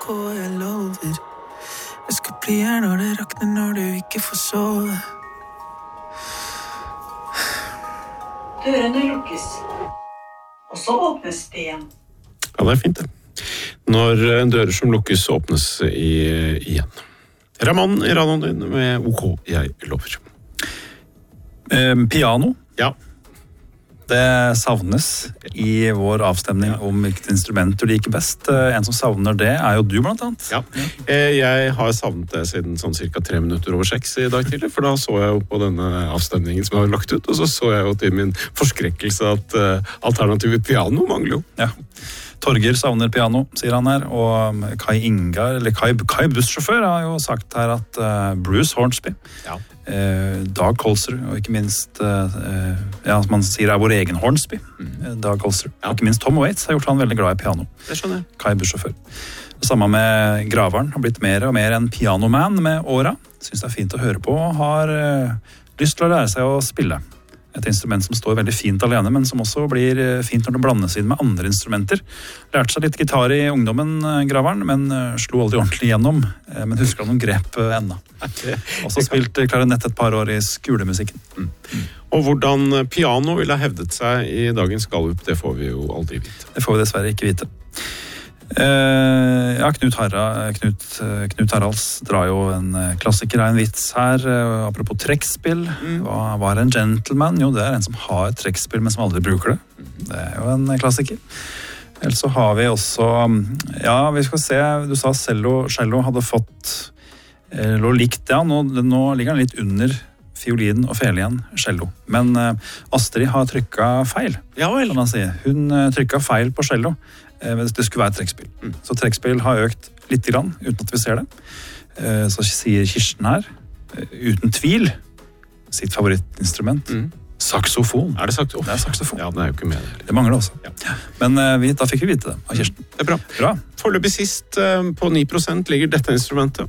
på, jeg lover. Jeg skal bli her når det rakner, når du ikke får sove. Dørene lukkes, og så åpnes det igjen. Ja, det fint det. Når dører som lukkes, åpnes igjen. Ramon i radioen din med OK, jeg lover. Piano. Ja. Det savnes i vår avstemning om hvilket instrument du liker best. En som savner det jo du blant annet. Ja. Jeg har savnet det siden sånn cirka 3 minutter over 6 i dag tidlig, for da så jeg jo på denne avstemningen som jeg har lagt ut, og så jeg jo til min forskrekkelse at alternativet piano mangler jo. Ja. Torger savner piano, sier han her, og Kai Ingar, eller Kai bussjåfør, har jo sagt her at Bruce Hornsby, Dag Kolsrud, og ikke minst, som man sier vår egen Hornsby, Dag Kolsrud, og ikke minst Tom Waits har gjort han veldig glad i piano. Det skjønner jeg. Kai bussjåfør. Samme med Graveren, har blitt mer og mer en pianoman med åra. Synes det fint å høre på, og har lyst til å lære seg å spille. Et instrument som står veldig fint alene, men som også blir fint når det blandes inn med andre instrumenter. Lærte seg litt gitar i ungdommen, Graveren, men slo aldri ordentlig gjennom. Men husker han noen grep enda. Også spilt klarinett et par år i skolemusikken. Og hvordan piano ville ha hevdet seg i dagens gallup, det får vi jo aldri vite. Det får vi dessverre ikke vite. Knut Haralds drar jo en klassiker av en vits her, apropos trekkspill. Hva var en gentleman? Jo, det en som har et trekkspill, men som aldri bruker det. Det jo en klassiker. Ellers så har vi også, vi skal se, du sa cello hadde fått, lå likt, nå ligger han litt under fiolinen og fele igjen, cello. Men Astrid har trykket feil, kan man si. Hun trykket feil på cello. Det skulle være trekkspill. Så trekkspill har økt litt grann, uten at vi ser det. Så sier Kirsten her, uten tvil, sitt favorittinstrument, saksofon. Det saksofon? Det saksofon. Ja, den jo ikke med det. Det mangler også. Ja. Men da fikk vi vite det av Kirsten. Det bra. Foreløpig sist på 9% ligger dette instrumentet.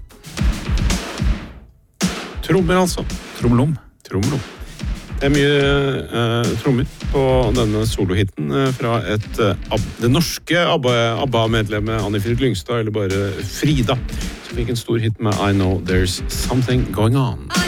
Trommer altså. Trommelom. Det mye trommer på denne solohitten fra det norske ABBA-medlemmet Anni-Frid Lyngstad, eller bare Frida, som fikk en stor hit med I Know There's Something Going On.